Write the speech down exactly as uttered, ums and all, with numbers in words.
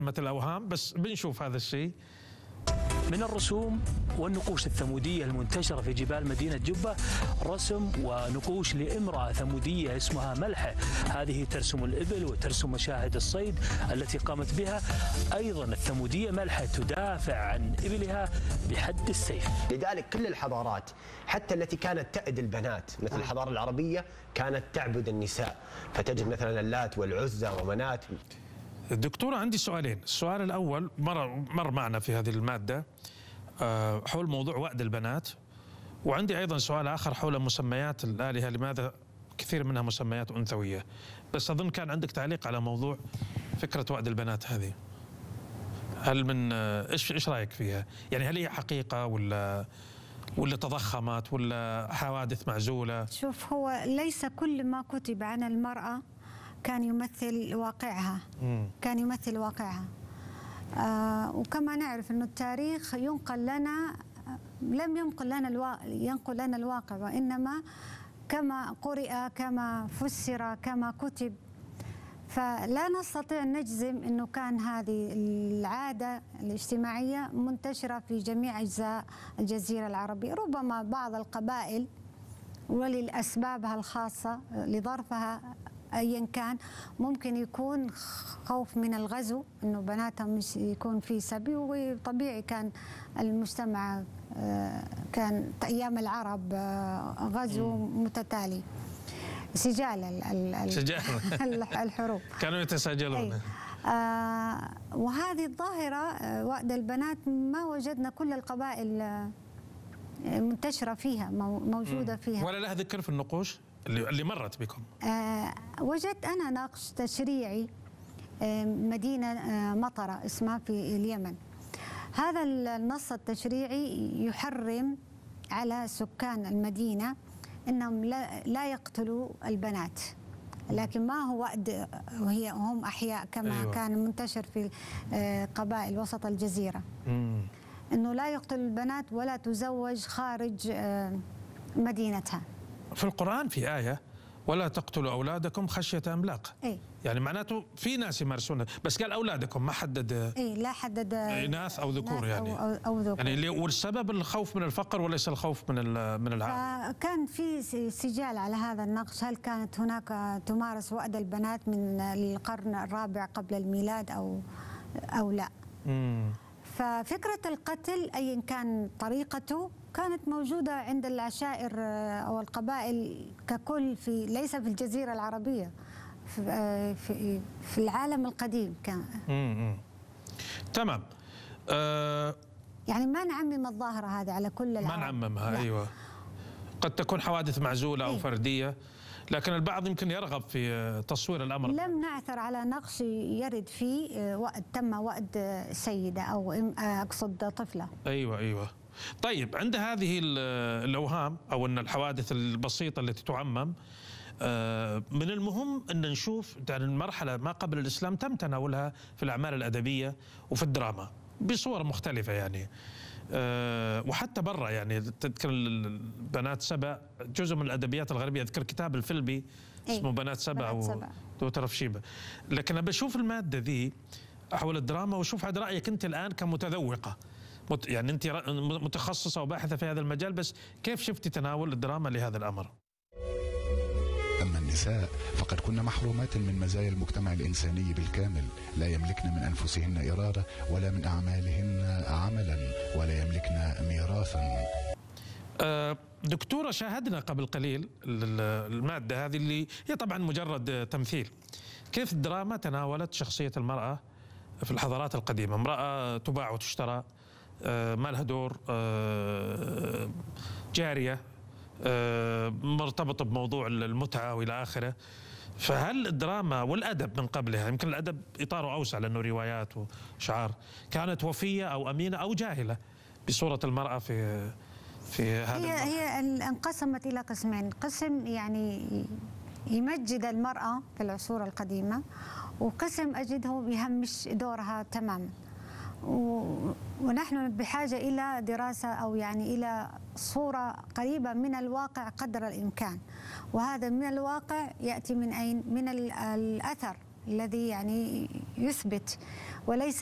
مثل الأوهام، بس بنشوف هذا الشيء. من الرسوم والنقوش الثمودية المنتشرة في جبال مدينة جبة رسم ونقوش لامرأة ثمودية اسمها ملحة. هذه ترسم الإبل وترسم مشاهد الصيد التي قامت بها. أيضا الثمودية ملحة تدافع عن إبلها بحد السيف. لذلك كل الحضارات حتى التي كانت تأد البنات مثل الحضارة العربية كانت تعبد النساء، فتجد مثلا اللات والعزى ومنات. دكتورة عندي سؤالين. السؤال الأول مر مر معنا في هذه المادة حول موضوع وأد البنات، وعندي أيضا سؤال آخر حول مسميات الآلهة، لماذا كثير منها مسميات أنثوية؟ بس أظن كان عندك تعليق على موضوع فكرة وأد البنات هذه. هل من إيش إيش رأيك فيها؟ يعني هل هي حقيقة ولا ولا تضخمت ولا حوادث معزولة؟ شوف، هو ليس كل ما كتب عن المرأة كان يمثل واقعها. مم. كان يمثل واقعها. آه وكما نعرف أن التاريخ ينقل لنا، لم ينقل لنا الواقع ينقل لنا الواقع، وإنما كما قرئ، كما فسر، كما كتب. فلا نستطيع أن نجزم أنه كان هذه العادة الاجتماعية منتشرة في جميع أجزاء الجزيرة العربية. ربما بعض القبائل ولأسبابها الخاصة لظرفها أيا كان، ممكن يكون خوف من الغزو، إنه بناتهم مش يكون في سبي، وطبيعي كان المجتمع كان أيام العرب غزو متتالي، سجال سجال الحروب كانوا يتساجلون. آه وهذه الظاهرة وأد البنات ما وجدنا كل القبائل منتشرة فيها، موجودة فيها، ولا لها ذكر في النقوش اللي اللي مرت بكم. آه وجدت أنا نقش تشريعي آه مدينة آه مطرة اسمها في اليمن. هذا النص التشريعي يحرم على سكان المدينة أنهم لا, لا يقتلوا البنات، لكن ما هو وأد وهي هم أحياء كما أيوة. كان منتشر في آه قبائل وسط الجزيرة. مم. أنه لا يقتل البنات ولا تزوج خارج آه مدينتها. في القرآن في آية ولا تقتلوا أولادكم خشية إملاق. إيه؟ يعني معناته في ناس يمارسون، بس قال أولادكم، ما حدد إيه، لا حدد إناث أو ذكور يعني. أو, أو ذكور. يعني والسبب الخوف من الفقر وليس الخوف من من العار. كان في سجال على هذا النقش، هل كانت هناك تمارس وأد البنات من القرن الرابع قبل الميلاد أو أو لا. مم. ففكرة القتل أيا كان طريقته كانت موجودة عند العشائر أو القبائل ككل، في ليس في الجزيرة العربية، في في, في العالم القديم كان. امم تمام. أه يعني ما نعمم الظاهرة هذه على كل العالم. ما نعممها. أيوة، قد تكون حوادث معزولة أو إيه؟ فردية، لكن البعض يمكن يرغب في تصوير الأمر. لم نعثر على نقش يرد فيه وأد تم وأد سيدة أو أقصد طفلة. أيوة أيوة. طيب، عند هذه الأوهام أو أن الحوادث البسيطة التي تعمم، من المهم أن نشوف يعني المرحلة ما قبل الإسلام تم تناولها في الأعمال الأدبية وفي الدراما بصور مختلفة يعني، وحتى برا. يعني تذكر بنات سبأ، جزء من الأدبيات الغربية، أذكر كتاب الفيلبي اسمه بنات سبأ وتوترف شيبة. لكن أنا بشوف المادة ذي حول الدراما وشوف هذا رأيك أنت الآن كمتذوقة، يعني أنت متخصصة وباحثة في هذا المجال، بس كيف شفتي تناول الدراما لهذا الأمر؟ أما النساء فقد كن محرومات من مزايا المجتمع الإنساني بالكامل، لا يملكن من أنفسهن إرادة ولا من أعمالهن عملا ولا يملكن ميراثا. دكتورة، شاهدنا قبل قليل المادة هذه اللي هي طبعا مجرد تمثيل، كيف الدراما تناولت شخصية المرأة في الحضارات القديمة، امرأة تباع وتشترى، ما لها دور، جارية، مرتبطة بموضوع المتعة وإلى آخره. فهل الدراما والأدب من قبلها، يمكن الأدب إطاره أوسع لأنه روايات وشعار، كانت وفية أو أمينة أو جاهلة بصورة المرأة في في هذا هي هي انقسمت إلى قسمين، قسم يعني يمجد المرأة في العصور القديمة، وقسم أجده يهمش دورها تماما. ونحن بحاجة إلى دراسة أو يعني إلى صورة قريبة من الواقع قدر الإمكان، وهذا من الواقع يأتي من أين؟ من الأثر الذي يعني يثبت وليس